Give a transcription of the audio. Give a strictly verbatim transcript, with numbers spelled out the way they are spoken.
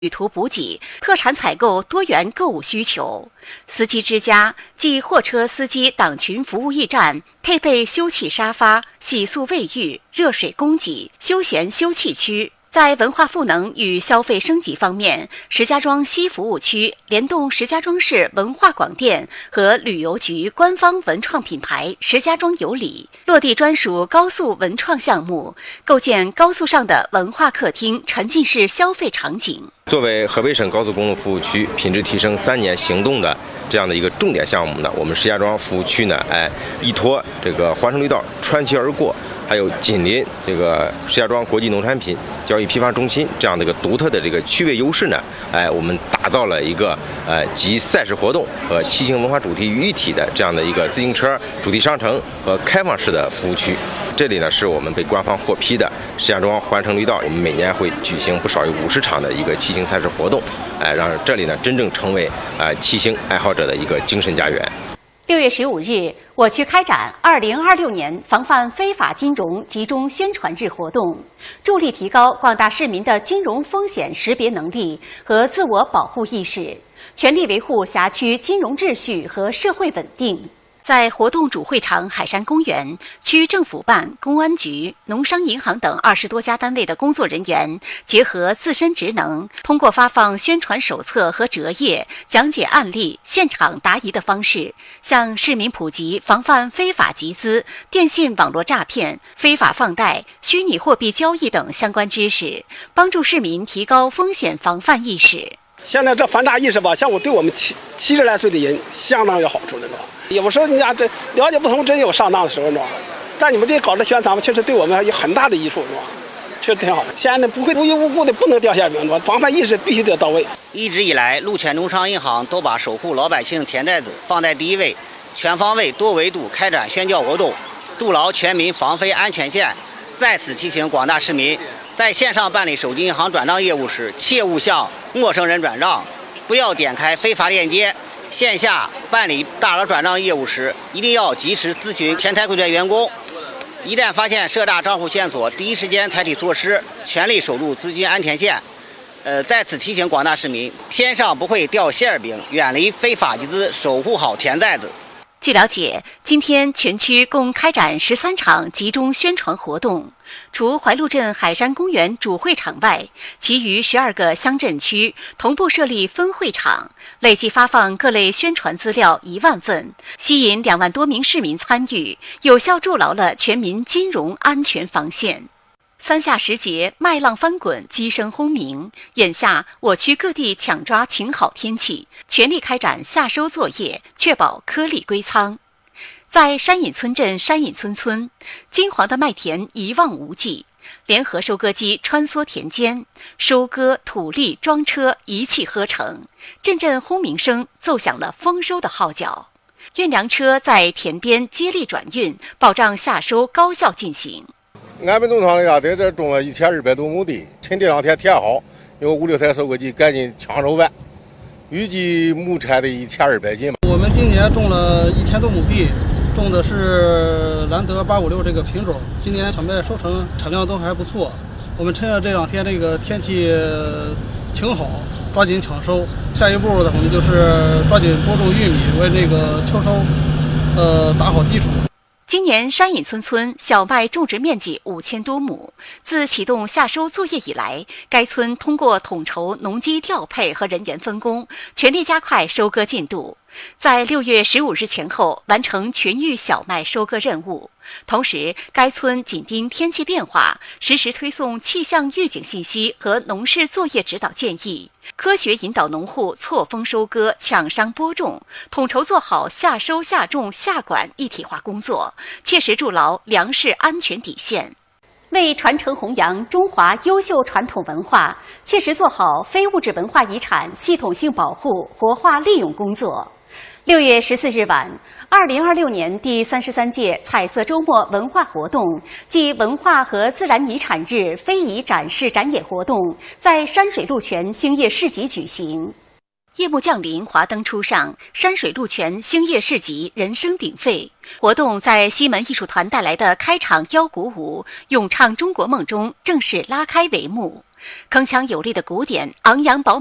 旅途补给、特产采购多元购物需求。司机之家即货车司机党群服务驿站，配备休憩沙发、洗漱卫浴、热水供给、休闲休憩区。在文化赋能与消费升级方面，石家庄西服务区联动石家庄市文化广电和旅游局官方文创品牌石家庄有礼，落地专属高速文创项目，构建高速上的文化客厅沉浸式消费场景。 作为河北省高速公路服务区品质提升三年行动的这样的一个重点项目呢，我们石家庄服务区呢，哎，依托这个环城绿道穿其而过，还有紧邻这个石家庄国际农产品交易批发中心这样的一个独特的这个区位优势呢，哎，我们打造了一个呃集赛事活动和骑行文化主题于一体的这样的一个自行车主题商城和开放式的服务区。这里呢是我们被官方获批的石家庄环城绿道，我们每年会举行不少于五十场的一个骑行赛事活动，哎，让这里呢真正成为啊、呃、骑行爱好者的一个精神家园。 六月十五日，我区开展二零二六年防范非法金融集中宣传日活动，助力提高广大市民的金融风险识别能力和自我保护意识，全力维护辖区金融秩序和社会稳定。在活动主会场海山公园，区政府办、公安局、农商银行等二十多家单位的工作人员结合自身职能，通过发放宣传手册和折页、讲解案例、现场答疑的方式，向市民普及防范非法集资、电信网络诈骗、非法放贷、虚拟货币交易等相关知识，帮助市民提高风险防范意识。 现在这防诈意识吧，像我对我们七七十来岁的人相当有好处的，是吧？有时候人家这了解不同，真有上当的时候，是吧？但你们这搞这宣传吧，确实对我们有很大的益处，是吧？确实挺好的。现在呢，不会无缘无故的不能掉馅饼，是吧？防范意识必须得到位。 一直以来，鹿泉农商银行都把守护老百姓tiền袋子放在第一位，全方位、多维度开展宣教活动，筑牢全民防非安全线。在此提醒广大市民，在线上办理手机银行转账业务时，切勿向陌生人转账，不要点开非法链接。线下办理大额转账业务时，一定要及时咨询前台柜台员工。一旦发现涉诈账户线索，第一时间采取措施，全力守住资金安全线。呃，在此提醒广大市民，线上不会掉馅饼，远离非法集资，守护好tiền袋子。 据了解，今天全区共开展十三场集中宣传活动，除怀路镇海山公园主会场外，其余十二个乡镇区同步设立分会场，累计发放各类宣传资料一万份，吸引两万多名市民参与，有效筑牢了全民金融安全防线。三下时节，麦浪翻滚，鸡声轰鸣。眼下，我区各地抢抓晴好天气，全力开展夏收作业，确保颗粒归仓。在山隐村镇山隐村村，金黄的麦田一望无际，联合收割机穿梭田间，收割、土粒、装车一气呵成，阵阵轰鸣声奏响了丰收的号角。运粮车在田边接力转运，保障夏收高效进行。 俺们农场里啊，在这种了一千二百多亩地，趁这两天天好，用五六台收割机赶紧抢收完，预计亩产的一千二百斤。 我们今年种了一千多亩地，种的是兰德八五六这个品种，今年小麦收成产量都还不错。我们趁着这两天这个天气晴好，抓紧抢收。下一步呢，我们就是抓紧播种玉米，为这个秋收，呃，打好基础。 今年山隐村村小麦种植面积五千多亩，自启动夏收作业以来，该村通过统筹农机调配和人员分工，全力加快收割进度，在六月十五日前后完成全域小麦收割任务。同时，该村紧盯天气变化，实时推送气象预警信息和农事作业指导建议，科学引导农户错峰收割、抢商播种，统筹做好夏收、夏种、夏管一体化工作，切实筑牢粮食安全底线。为传承弘扬中华优秀传统文化，切实做好非物质文化遗产系统性保护、活化利用工作。六月十四日晚，二零二六年第三十三届彩色周末文化活动暨文化和自然遗产日非遗展示展演活动在山水鹿泉兴业市集举行。夜幕降临，华灯初上，山水鹿泉兴业市集人声鼎沸。活动在西门艺术团带来的开场腰鼓舞、咏唱中国梦中正式拉开帷幕。 铿锵有力的鼓点，昂扬饱